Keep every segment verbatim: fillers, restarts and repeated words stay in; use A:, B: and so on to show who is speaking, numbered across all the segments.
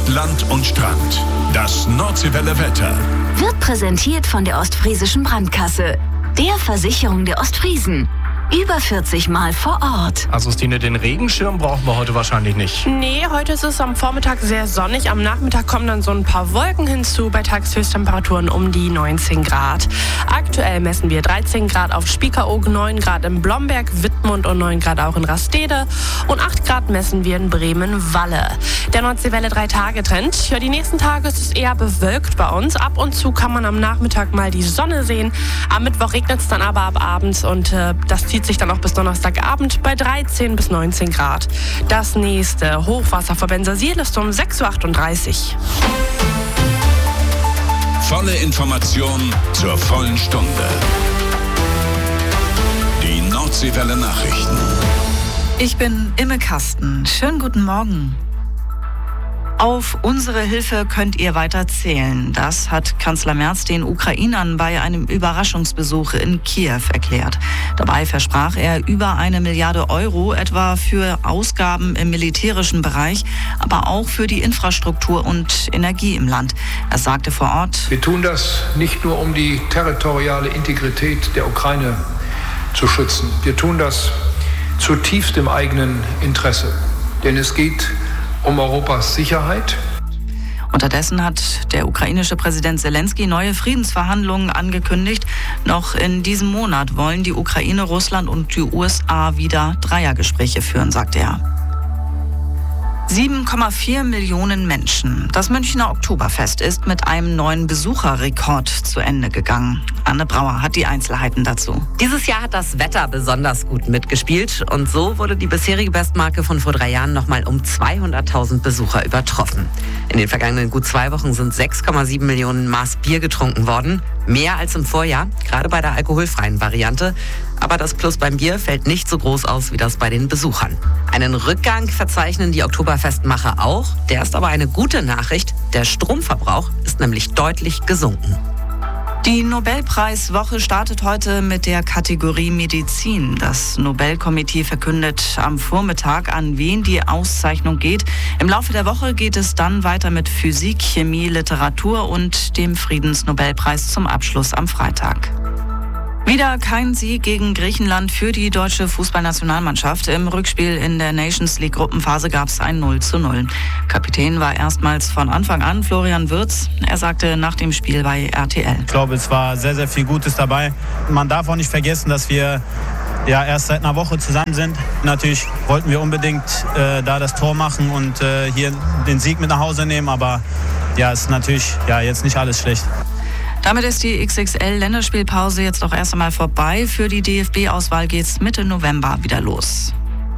A: Land und Strand. Das Nordseewelle Wetter
B: wird präsentiert von der Ostfriesischen Brandkasse, der Versicherung der Ostfriesen. Über vierzig Mal vor Ort.
C: Also Stine, den Regenschirm brauchen wir heute wahrscheinlich nicht.
D: Nee, heute ist es am Vormittag sehr sonnig. Am Nachmittag kommen dann so ein paar Wolken hinzu. Bei Tageshöchsttemperaturen um die neunzehn Grad. Aktuell messen wir dreizehn Grad auf Spiekeroog, neun Grad in Blomberg, Wittmund und neun Grad auch in Rastede. Und acht Grad messen wir in Bremen-Walle. Der Nordseewelle drei-Tage-Trend. Ja, die nächsten Tage ist es eher bewölkt bei uns. Ab und zu kann man am Nachmittag mal die Sonne sehen. Am Mittwoch regnet es dann aber ab abends und äh, das zieht sich dann auch bis Donnerstagabend bei dreizehn bis neunzehn Grad. Das nächste Hochwasser vor Bensersiel ist um sechs Uhr achtunddreißig.
A: Volle Information zur vollen Stunde. Die Nordseewelle Nachrichten.
E: Ich bin Imme Kasten. Schönen guten Morgen. Auf unsere Hilfe könnt ihr weiter zählen. Das hat Kanzler Merz den Ukrainern bei einem Überraschungsbesuch in Kiew erklärt. Dabei versprach er über eine Milliarde Euro etwa für Ausgaben im militärischen Bereich, aber auch für die Infrastruktur und Energie im Land. Er sagte vor Ort:
F: Wir tun das nicht nur, um die territoriale Integrität der Ukraine zu schützen. Wir tun das zutiefst im eigenen Interesse. Denn es geht um Europas Sicherheit.
E: Unterdessen hat der ukrainische Präsident Zelensky neue Friedensverhandlungen angekündigt. Noch in diesem Monat wollen die Ukraine, Russland und die U S A wieder Dreiergespräche führen, sagt er. sieben Komma vier Millionen Menschen. Das Münchner Oktoberfest ist mit einem neuen Besucherrekord zu Ende gegangen. Anne Brauer hat die Einzelheiten dazu.
G: Dieses Jahr hat das Wetter besonders gut mitgespielt und so wurde die bisherige Bestmarke von vor drei Jahren nochmal um zweihunderttausend Besucher übertroffen. In den vergangenen gut zwei Wochen sind sechs Komma sieben Millionen Maß Bier getrunken worden. Mehr als im Vorjahr, gerade bei der alkoholfreien Variante. Aber das Plus beim Bier fällt nicht so groß aus wie das bei den Besuchern. Einen Rückgang verzeichnen die Oktoberfestmacher auch. Der ist aber eine gute Nachricht. Der Stromverbrauch ist nämlich deutlich gesunken.
E: Die Nobelpreiswoche startet heute mit der Kategorie Medizin. Das Nobelkomitee verkündet am Vormittag, an wen die Auszeichnung geht. Im Laufe der Woche geht es dann weiter mit Physik, Chemie, Literatur und dem Friedensnobelpreis zum Abschluss am Freitag. Wieder kein Sieg gegen Griechenland für die deutsche Fußballnationalmannschaft. Im Rückspiel in der Nations League Gruppenphase gab es ein null zu null. Kapitän war erstmals von Anfang an Florian Wirtz. Er sagte nach dem Spiel bei R T L:
H: Ich glaube, es war sehr, sehr viel Gutes dabei. Man darf auch nicht vergessen, dass wir ja erst seit einer Woche zusammen sind. Natürlich wollten wir unbedingt äh, da das Tor machen und äh, hier den Sieg mit nach Hause nehmen. Aber ja, es ist natürlich ja, jetzt nicht alles schlecht.
E: Damit ist die X X L-Länderspielpause jetzt auch erst einmal vorbei. Für die D F B-Auswahl geht's Mitte November wieder los.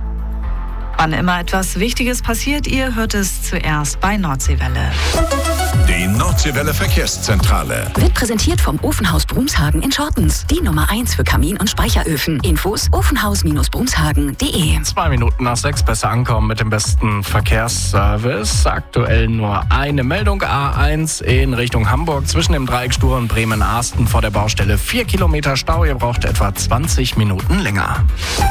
E: Wann immer etwas Wichtiges passiert, ihr hört es zuerst bei Nordseewelle.
A: Die Nordseewelle Verkehrszentrale
B: wird präsentiert vom Ofenhaus Brumshagen in Schortens. Die Nummer eins für Kamin- und Speicheröfen. Infos ofenhaus Brumshagen punkt de.
C: Zwei Minuten nach sechs besser ankommen mit dem besten Verkehrsservice. Aktuell nur eine Meldung. A eins in Richtung Hamburg zwischen dem Dreieck Stur und Bremen-Arsten vor der Baustelle. Vier Kilometer Stau. Ihr braucht etwa zwanzig Minuten länger.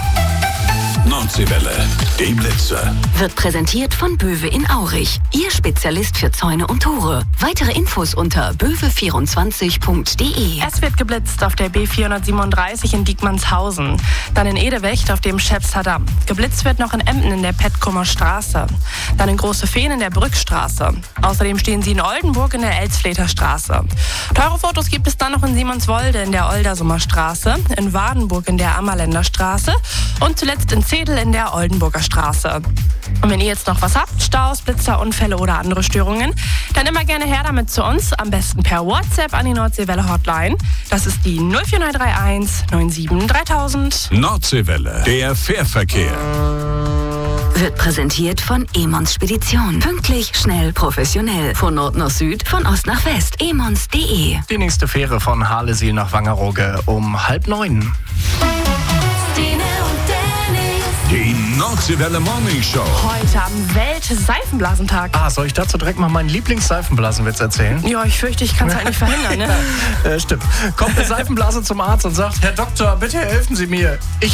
A: Nordseewelle, die Blitze.
B: Wird präsentiert von Böwe in Aurich. Ihr Spezialist für Zäune und Tore. Weitere Infos unter böwe vierundzwanzig punkt de.
D: Es wird geblitzt auf der B vierhundertsiebenunddreißig in Diekmannshausen. Dann in Edewecht auf dem Schäpster Damm. Geblitzt wird noch in Emden in der Petkumer Straße. Dann in Große Fehn in der Brückstraße. Außerdem stehen sie in Oldenburg in der Elsfleter Straße. Teure Fotos gibt es dann noch in Simonswolde in der Oldersummer Straße. In Wadenburg in der Ammerländer Straße. Und zuletzt in Zedel in der Oldenburger Straße. Und wenn ihr jetzt noch was habt, Staus, Blitzer, Unfälle oder andere Störungen, dann immer gerne her damit zu uns. Am besten per WhatsApp an die Nordseewelle Hotline. Das ist die null vier neun drei eins neun sieben dreitausend.
A: Nordseewelle, der Fährverkehr.
B: Wird präsentiert von Emons Spedition. Pünktlich, schnell, professionell. Von Nord nach Süd, von Ost nach West. emons punkt de.
C: Die nächste Fähre von Harlesiel nach Wangerooge um halb neun.
A: Die Nordseewelle Morning Show.
D: Heute am Welt-Seifenblasentag.
C: Ah, soll ich dazu direkt mal meinen Lieblings-Seifenblasenwitz erzählen?
D: Ja, ich fürchte, ich kann es halt nicht verhindern, ne?
C: äh, stimmt. Kommt eine Seifenblase zum Arzt und sagt: Herr Doktor, bitte helfen Sie mir. Ich